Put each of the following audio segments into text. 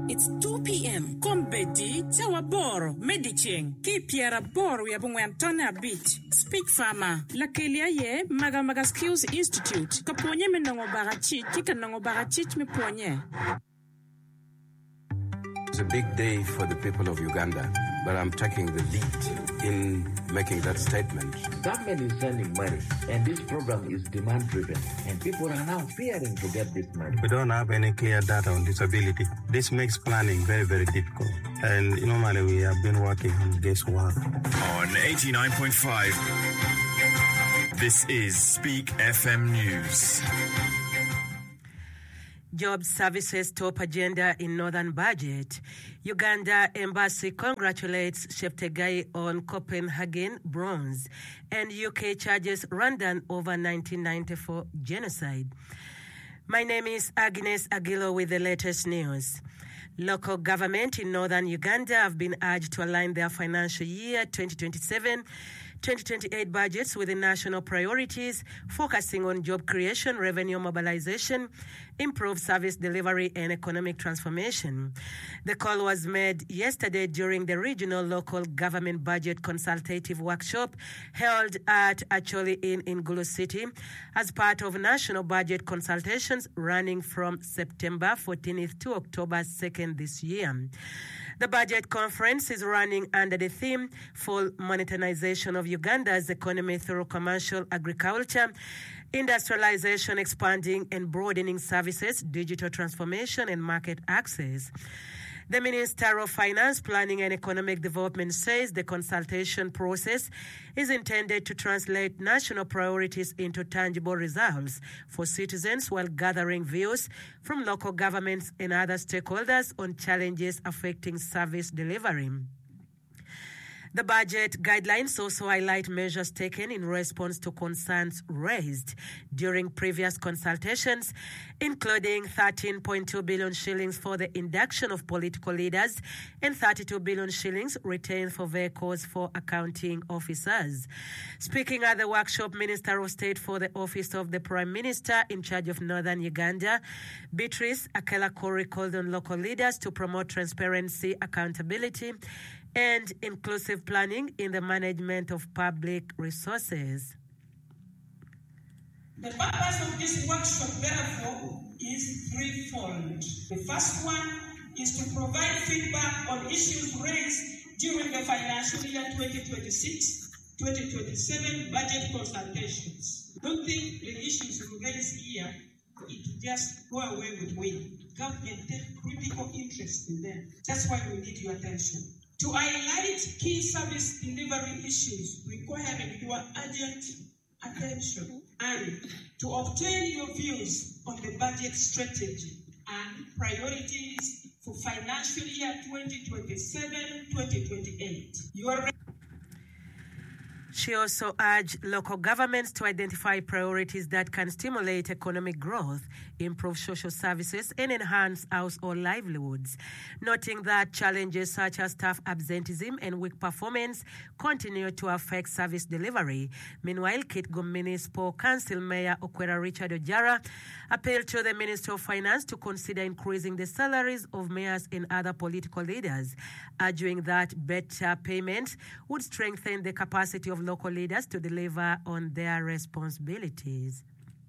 It's 2 p.m. Kombedi, Tawaboro, Mediching, Kipiera Boro, Yabungwantona Beach, Speak Farmer, Lakelia Ye, Maga Skills Institute, Kaponye Menongo Barachi, Kikanongo Barachich Meponye. It's a big day for the people of Uganda, but I'm taking the lead in making that statement. Government is sending money, and this program is demand-driven, and people are now fearing to get this money. We don't have any clear data on disability. This makes planning very, very difficult. And normally we have been working on guesswork. On 89.5, this is Speak FM News. Job services top agenda in Northern Budget. Uganda Embassy congratulates Cheptegei on Copenhagen bronze, and UK charges Rwandan over 1994 genocide. My name is Agnes Aguilo with the latest news. Local government in northern Uganda have been urged to align their financial year 2027-2028 budgets with the national priorities, focusing on job creation, revenue mobilization, improved service delivery, and economic transformation. The call was made yesterday during the regional local government budget consultative workshop held at Acholi Inn in Gulu City as part of national budget consultations running from September 14th to October 2nd this year. The budget conference is running under the theme Full Monetization of Uganda's Economy Through Commercial Agriculture, Industrialization, Expanding and Broadening Services, Digital Transformation and Market Access. The Minister of Finance, Planning and Economic Development says the consultation process is intended to translate national priorities into tangible results for citizens while gathering views from local governments and other stakeholders on challenges affecting service delivery. The budget guidelines also highlight measures taken in response to concerns raised during previous consultations, including 13.2 billion shillings for the induction of political leaders and 32 billion shillings retained for vehicles for accounting officers. Speaking at the workshop, Minister of State for the Office of the Prime Minister in charge of Northern Uganda, Beatrice Akela-Kori, called on local leaders to promote transparency, accountability, and inclusive planning in the management of public resources. The purpose of this workshop, therefore, is threefold. The first one is to provide feedback on issues raised during the financial year 2026-2027 budget consultations. Don't think the issues we raise here, it just go away with wind. Government take critical interest in them. That's why we need your attention. To highlight key service delivery issues requiring your urgent attention, and to obtain your views on the budget strategy and priorities for financial year 2027-2028. She also urged local governments to identify priorities that can stimulate economic growth, improve social services, and enhance household livelihoods, noting that challenges such as staff absenteeism and weak performance continue to affect service delivery. Meanwhile, Kitgum Municipal Council Mayor Okwera Richard Ojara appealed to the Minister of Finance to consider increasing the salaries of mayors and other political leaders, arguing that better payment would strengthen the capacity of local leaders to deliver on their responsibilities.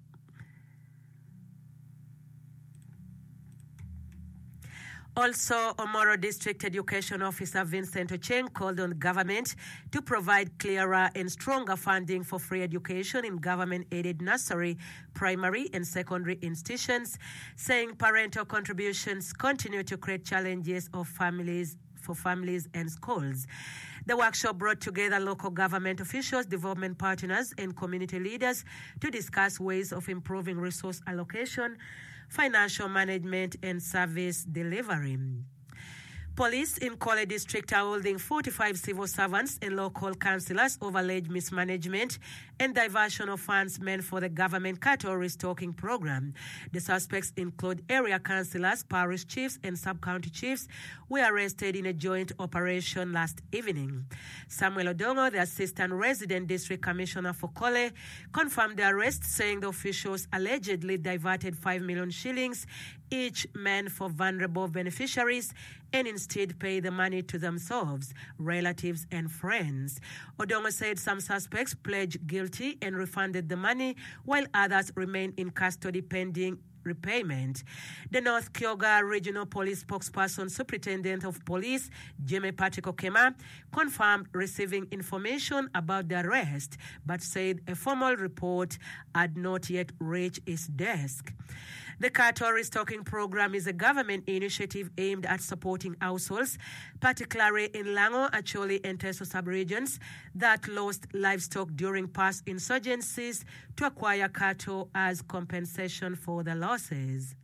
Also, Omoro District Education Officer Vincent Ocheng called on government to provide clearer and stronger funding for free education in government-aided nursery, primary and secondary institutions, saying parental contributions continue to create challenges for families and schools. The workshop brought together local government officials, development partners, and community leaders to discuss ways of improving resource allocation, financial management, and service delivery. Police in Kole District are holding 45 civil servants and local councillors over alleged mismanagement and diversion of funds meant for the government cattle restocking program. The suspects include area councillors, parish chiefs, and sub-county chiefs were arrested in a joint operation last evening. Samuel Odongo, the Assistant Resident District Commissioner for Kole, confirmed the arrest, saying the officials allegedly diverted 5 million shillings each meant for vulnerable beneficiaries and instead pay the money to themselves, relatives, and friends. Odongo said some suspects pledged guilty and refunded the money, while others remain in custody pending repayment. The North Kyoga Regional Police spokesperson, Superintendent of Police Jimmy Patrick Okema, confirmed receiving information about the arrest, but said a formal report had not yet reached his desk. The cattle restocking program is a government initiative aimed at supporting households, particularly in Lango, Acholi, and Teso sub-regions that lost livestock during past insurgencies to acquire cattle as compensation for the losses.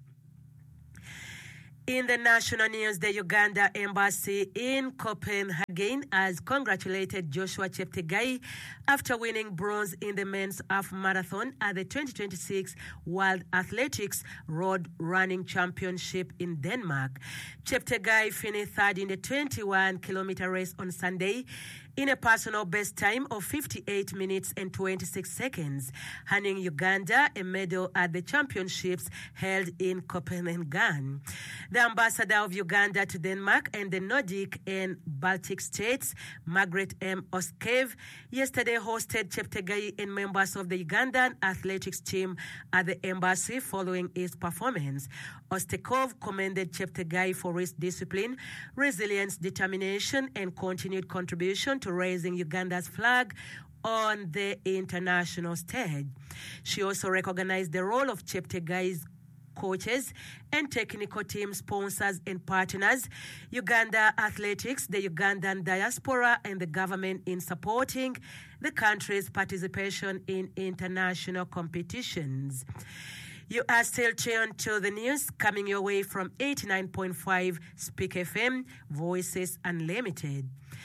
In the national news, the Uganda Embassy in Copenhagen has congratulated Joshua Cheptegei after winning bronze in the men's half marathon at the 2026 World Athletics Road Running Championship in Denmark. Cheptegei finished third in the 21-kilometer race on Sunday in a personal best time of 58 minutes and 26 seconds, handing Uganda a medal at the championships held in Copenhagen. The ambassador of Uganda to Denmark and the Nordic and Baltic states, Margaret M. Oskev, yesterday hosted Cheptegei and members of the Ugandan athletics team at the embassy following his performance. Ostekov commended Cheptegei for his discipline, resilience, determination, and continued contribution to raising Uganda's flag on the international stage. She also recognized the role of Cheptegei's coaches and technical team sponsors and partners, Uganda Athletics, the Ugandan diaspora, and the government in supporting the country's participation in international competitions. You are still tuned to the news coming your way from 89.5 Speak FM, Voices Unlimited.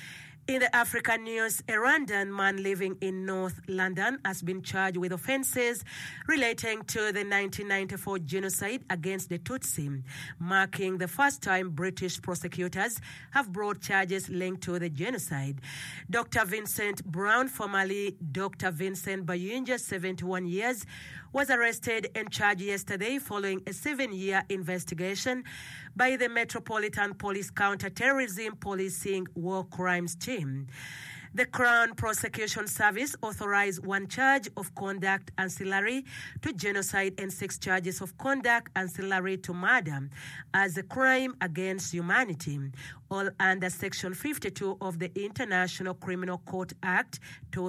In the African news, a Rwandan man living in North London has been charged with offences relating to the 1994 genocide against the Tutsi, marking the first time British prosecutors have brought charges linked to the genocide. Dr. Vincent Brown, formerly Dr. Vincent Bayinja, 71 years, was arrested and charged yesterday following a 7-year investigation by the Metropolitan Police Counter-Terrorism Policing War Crimes Team. The Crown Prosecution Service authorized 1 charge of conduct ancillary to genocide and 6 charges of conduct ancillary to murder as a crime against humanity, all under Section 52 of the International Criminal Court Act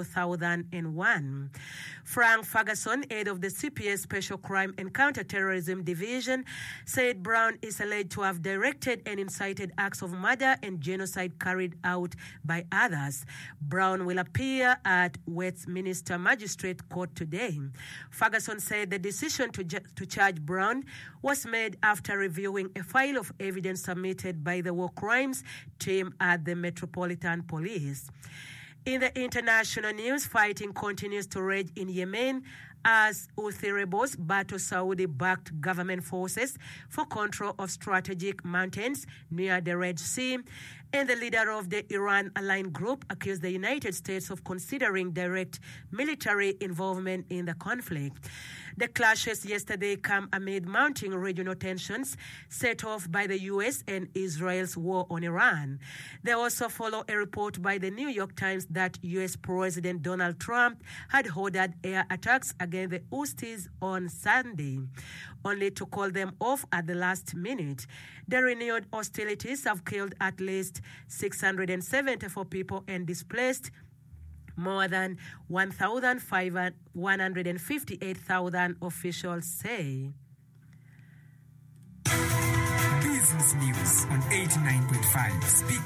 2001. Frank Ferguson, head of the CPS Special Crime and Counter-Terrorism Division, said Brown is alleged to have directed and incited acts of murder and genocide carried out by others. Brown will appear at Westminster Magistrate Court today. Ferguson said the decision to charge Brown was made after reviewing a file of evidence submitted by the War Crimes team at the Metropolitan Police. In the international news, fighting continues to rage in Yemen as Houthi rebels battle Saudi-backed government forces for control of strategic mountains near the Red Sea, and the leader of the Iran-aligned group accused the United States of considering direct military involvement in the conflict. The clashes yesterday come amid mounting regional tensions set off by the U.S. and Israel's war on Iran. They also follow a report by the New York Times that U.S. President Donald Trump had ordered air attacks against the Houthis on Sunday, only to call them off at the last minute. The renewed hostilities have killed at least 674 people and displaced more than 158,000, officials say. Business News on 89.5 Speak